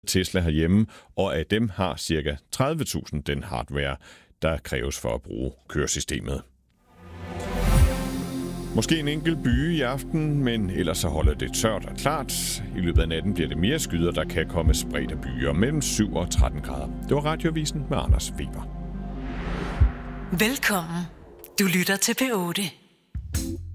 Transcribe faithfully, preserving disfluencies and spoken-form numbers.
Tesla herhjemme, og af dem har ca. tredive tusind den hardware, der kræves for at bruge køresystemet. Måske en enkelt byge i aften, men ellers så holder det tørt og klart. I løbet af natten bliver det mere skyder, der kan komme spredte byer mellem syv og tretten grader. Det var Radioavisen med Anders Weber. Velkommen. Du lytter til P otte.